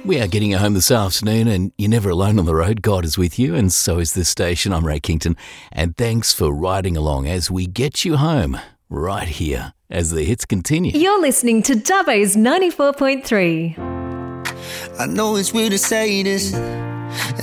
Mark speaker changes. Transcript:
Speaker 1: We are getting you home this afternoon, and you're never alone on the road. God is with you, and so is this station. I'm Ray Kington, and thanks for riding along as we get you home right here as the hits continue.
Speaker 2: You're listening to Dubbo's 94.3.
Speaker 3: I know it's weird to say this, and